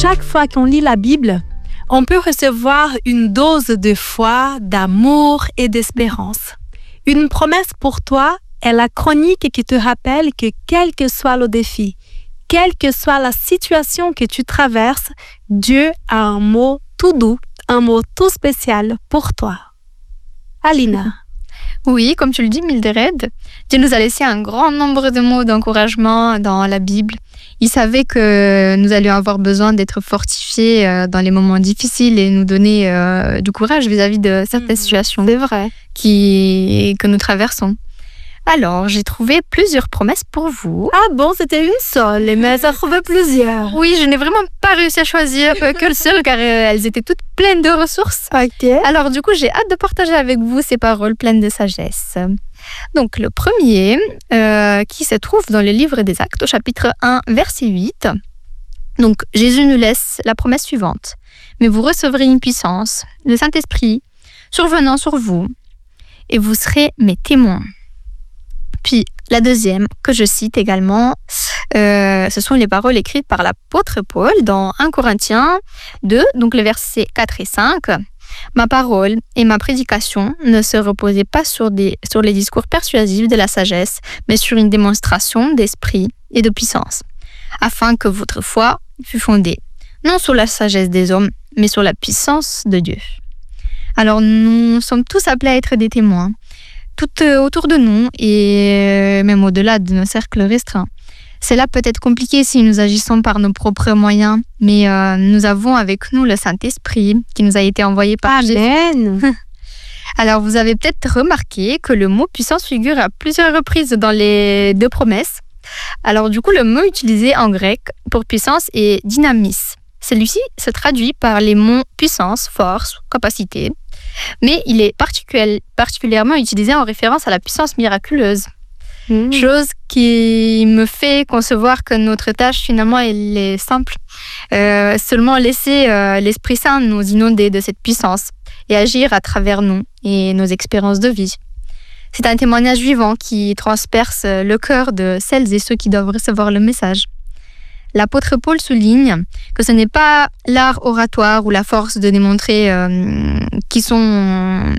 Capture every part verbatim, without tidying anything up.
chaque fois qu'on lit la Bible, on peut recevoir une dose de foi, d'amour et d'espérance. Une promesse pour toi est la chronique qui te rappelle que quel que soit le défi, quelle que soit la situation que tu traverses, Dieu a un mot tout doux, un mot tout spécial pour toi. Alina. Oui, comme tu le dis, Mildred, Dieu nous a laissé un grand nombre de mots d'encouragement dans la Bible. Il savait que nous allions avoir besoin d'être fortifiés dans les moments difficiles et nous donner euh, du courage vis-à-vis de certaines mmh, situations c'est vrai. Qui, que nous traversons. Alors, j'ai trouvé plusieurs promesses pour vous. Ah bon, c'était une seule, mais ça trouvait plusieurs. Oui, je n'ai vraiment pas réussi à choisir euh, qu'une seule, car euh, elles étaient toutes pleines de ressources. Ok. Alors, du coup, j'ai hâte de partager avec vous ces paroles pleines de sagesse. Donc, le premier, euh, qui se trouve dans le livre des Actes, au chapitre un, verset huit. Donc, Jésus nous laisse la promesse suivante. « Mais vous recevrez une puissance, le Saint-Esprit, survenant sur vous, et vous serez mes témoins. » Puis, la deuxième, que je cite également, euh, ce sont les paroles écrites par l'apôtre Paul dans un Corinthiens deux, donc les versets quatre et cinq. « Ma parole et ma prédication ne se reposaient pas sur, des, sur les discours persuasifs de la sagesse, mais sur une démonstration d'esprit et de puissance, afin que votre foi fût fondée, non sur la sagesse des hommes, mais sur la puissance de Dieu. » Alors, nous sommes tous appelés à être des témoins, tout autour de nous et même au-delà de nos cercles restreints. Cela peut être compliqué si nous agissons par nos propres moyens, mais euh, nous avons avec nous le Saint-Esprit qui nous a été envoyé par Amen. Jésus. Alors, vous avez peut-être remarqué que le mot puissance figure à plusieurs reprises dans les deux promesses. Alors, du coup, le mot utilisé en grec pour puissance est dynamis. Celui-ci se traduit par les mots puissance, force, capacité, mais il est particulier, particulièrement utilisé en référence à la puissance miraculeuse. Mmh. Chose qui me fait concevoir que notre tâche, finalement, elle est simple. Euh, seulement laisser euh, l'Esprit Saint nous inonder de cette puissance et agir à travers nous et nos expériences de vie. C'est un témoignage vivant qui transperce le cœur de celles et ceux qui doivent recevoir le message. L'apôtre Paul souligne que ce n'est pas l'art oratoire ou la force de démontrer euh, qui sont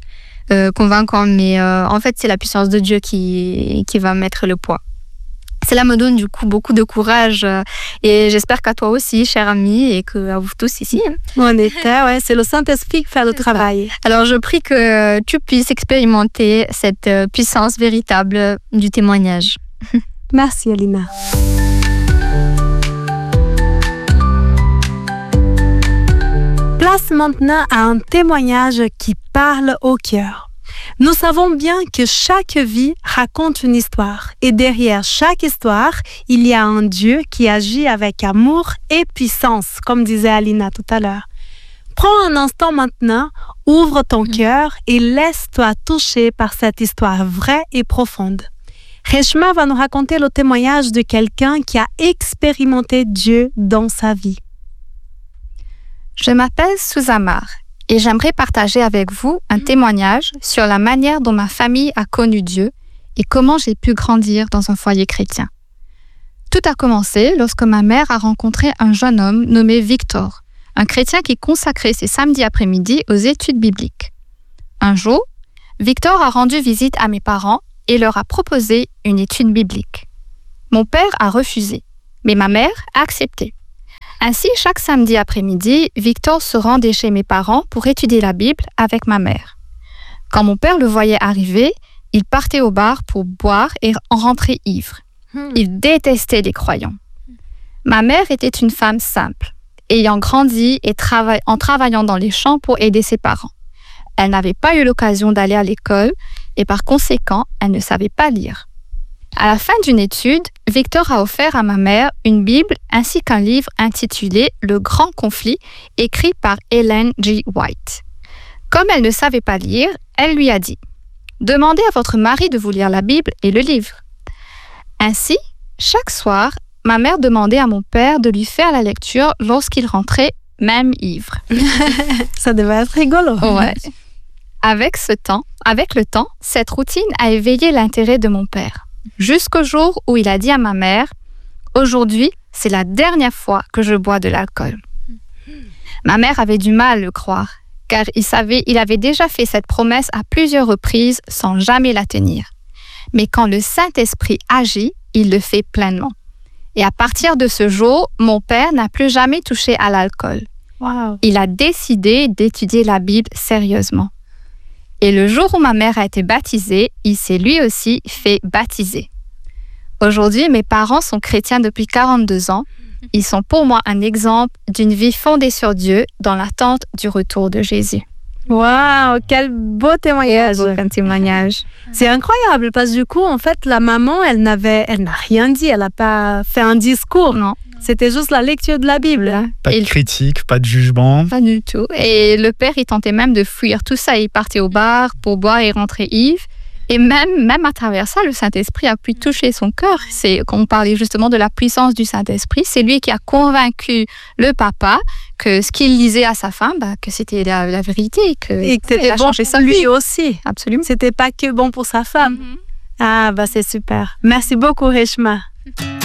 euh, convaincants, mais euh, en fait, c'est la puissance de Dieu qui, qui va mettre le poids. Cela me donne du coup beaucoup de courage euh, et j'espère qu'à toi aussi, cher ami, et qu'à vous tous ici. En effet, ouais, c'est le Saint-Esprit qui fait le travail. Alors, je prie que tu puisses expérimenter cette puissance véritable du témoignage. Merci, Alina. Place maintenant à un témoignage qui parle au cœur. Nous savons bien que chaque vie raconte une histoire et derrière chaque histoire, il y a un Dieu qui agit avec amour et puissance, comme disait Alina tout à l'heure. Prends un instant maintenant, ouvre ton cœur et laisse-toi toucher par cette histoire vraie et profonde. Reshma va nous raconter le témoignage de quelqu'un qui a expérimenté Dieu dans sa vie. Je m'appelle Suzamar et j'aimerais partager avec vous un témoignage sur la manière dont ma famille a connu Dieu et comment j'ai pu grandir dans un foyer chrétien. Tout a commencé lorsque ma mère a rencontré un jeune homme nommé Victor, un chrétien qui consacrait ses samedis après-midi aux études bibliques. Un jour, Victor a rendu visite à mes parents et leur a proposé une étude biblique. Mon père a refusé, mais ma mère a accepté. Ainsi, chaque samedi après-midi, Victor se rendait chez mes parents pour étudier la Bible avec ma mère. Quand mon père le voyait arriver, il partait au bar pour boire et en rentrer ivre. Il détestait les croyants. Ma mère était une femme simple, ayant grandi et trava- en travaillant dans les champs pour aider ses parents. Elle n'avait pas eu l'occasion d'aller à l'école et par conséquent, elle ne savait pas lire. À la fin d'une étude, Victor a offert à ma mère une Bible ainsi qu'un livre intitulé « Le Grand Conflit » écrit par Ellen G. White. Comme elle ne savait pas lire, elle lui a dit « Demandez à votre mari de vous lire la Bible et le livre. » Ainsi, chaque soir, ma mère demandait à mon père de lui faire la lecture lorsqu'il rentrait, même ivre. Ça devait être rigolo. Ouais. Avec ce temps, avec le temps, cette routine a éveillé l'intérêt de mon père. Jusqu'au jour où il a dit à ma mère « Aujourd'hui, c'est la dernière fois que je bois de l'alcool. » Ma mère avait du mal à le croire, car il savait, il avait déjà fait cette promesse à plusieurs reprises sans jamais la tenir. Mais quand le Saint-Esprit agit, il le fait pleinement. Et à partir de ce jour, mon père n'a plus jamais touché à l'alcool. Wow. Il a décidé d'étudier la Bible sérieusement. Et le jour où ma mère a été baptisée, il s'est lui aussi fait baptiser. Aujourd'hui, mes parents sont chrétiens depuis quarante-deux ans. Ils sont pour moi un exemple d'une vie fondée sur Dieu dans l'attente du retour de Jésus. Waouh, quel beau témoignage. Un témoignage. C'est incroyable parce que du coup, en fait, la maman, elle n'avait, elle n'a rien dit, elle n'a pas fait un discours. Non. C'était juste la lecture de la Bible. Pas de Et- critique, pas de jugement. Pas du tout. Et le père, il tentait même de fuir tout ça. Il partait au bar pour boire et rentrer ivre. Et même, même à travers ça, le Saint-Esprit a pu toucher son cœur. C'est, quand on parlait justement de la puissance du Saint-Esprit, c'est lui qui a convaincu le papa que ce qu'il lisait à sa femme, bah, que c'était la, la vérité. Que, Et que il c'était a bon changé pour sa lui vie. aussi. Absolument. C'était pas que bon pour sa femme. Ah, bah c'est super. Merci beaucoup, Reshma.